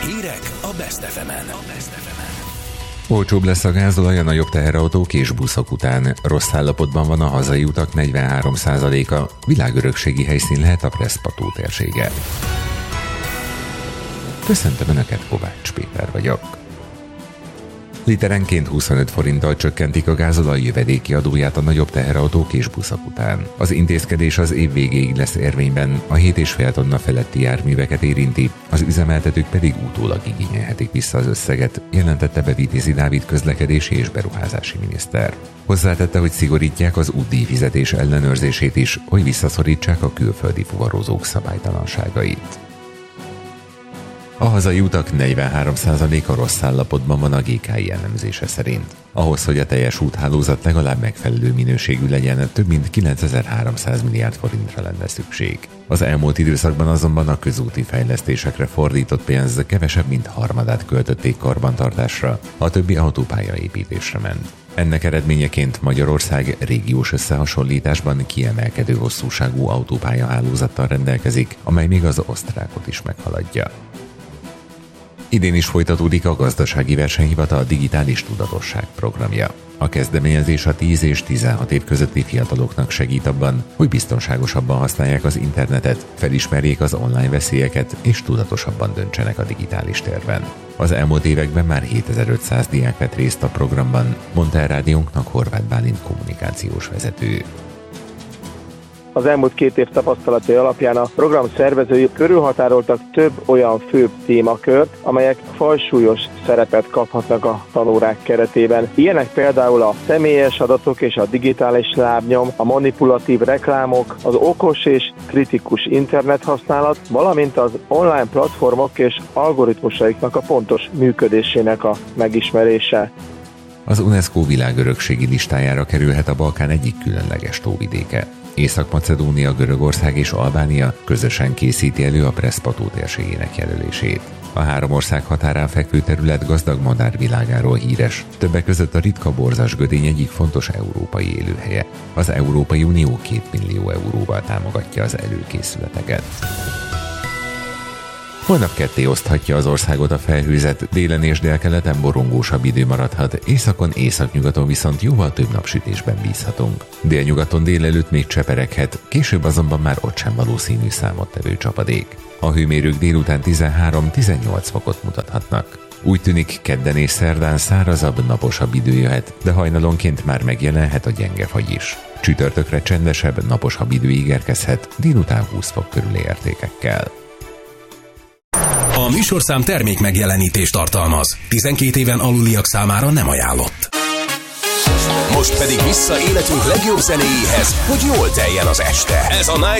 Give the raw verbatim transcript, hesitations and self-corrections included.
Hírek a Best ef emen. Olcsóbb lesz a gázolaj a nagyobb teherautók és buszok után. Rossz állapotban van a hazai utak negyvenhárom százaléka. Világörökségi helyszín lehet a Prespa-tó térsége. Köszöntöm Önöket, Kovács Péter vagyok. Literenként huszonöt forinttal csökkentik a gázolaj jövedéki adóját a nagyobb teherautók és buszok után. Az intézkedés az év végéig lesz érvényben, a hét és fél tonna feletti járműveket érinti, az üzemeltetők pedig utólag igényelhetik vissza az összeget, jelentette be Vitézi Dávid közlekedési és beruházási miniszter. Hozzátette, hogy szigorítják az útdíjfizetés ellenőrzését is, hogy visszaszorítsák a külföldi fuvarozók szabálytalanságait. A hazai utak negyvenhárom százaléka rossz állapotban van a gé ká i elemzése szerint. Ahhoz, hogy a teljes úthálózat legalább megfelelő minőségű legyen, több mint kilencezer-háromszáz milliárd forintra lenne szükség. Az elmúlt időszakban azonban a közúti fejlesztésekre fordított pénz kevesebb, mint harmadát költötték karbantartásra, a többi autópálya építésre ment. Ennek eredményeként Magyarország régiós összehasonlításban kiemelkedő hosszúságú autópályahálózattal rendelkezik, amely még az osztrákot is meghaladja. Idén is folytatódik a Gazdasági Versenyhivatal digitális tudatosság programja. A kezdeményezés a tíz és tizenhat év közötti fiataloknak segít abban, hogy biztonságosabban használják az internetet, felismerjék az online veszélyeket és tudatosabban döntsenek a digitális térben. Az elmúlt években már hétezer-ötszáz diák vett részt a programban, mondta el rádiónknak Horváth Bálint kommunikációs vezető. Az elmúlt két év tapasztalatai alapján a program szervezői körülhatároltak több olyan főbb témakört, amelyek fajsúlyos szerepet kaphatnak a tanórák keretében. Ilyenek például a személyes adatok és a digitális lábnyom, a manipulatív reklámok, az okos és kritikus internethasználat, valamint az online platformok és algoritmusaiknak a pontos működésének a megismerése. Az UNESCO világörökségi listájára kerülhet a Balkán egyik különleges tóvidéke. Észak-Macedónia, Görögország és Albánia közösen készíti elő a Prespa-tó térségének jelölését. A három ország határán fekvő terület gazdag madárvilágáról híres, többek között a ritka borzas gödény egyik fontos európai élőhelye. Az Európai Unió két millió euróval támogatja az előkészületeket. Holnap ketté oszthatja az országot a felhőzet, délen és délkeleten borongósabb idő maradhat, északon, északnyugaton viszont jóval több napsütésben bízhatunk. Délnyugaton délelőtt még csepereghet, később azonban már ott sem valószínű számottevő csapadék. A hőmérők délután tizenhárom-tizennyolc fokot mutathatnak. Úgy tűnik, kedden és szerdán szárazabb, naposabb idő jöhet, de hajnalonként már megjelenhet a gyenge fagy is. Csütörtökre csendesebb, naposabb idő ígérkezhet, délután húsz fok körüli értékekkel. A műsorszám termék megjelenítést tartalmaz. tizenkét éven aluliak számára nem ajánlott. Most pedig vissza életünk legjobb zenéjéhez, hogy jól teljen az este. Ez a